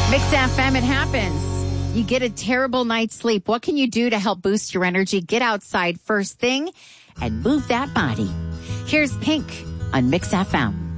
Mix FM, it happens. You get a terrible night's sleep. What can you do to help boost your energy? Get outside first thing and move that body. Here's Pink on Mix FM.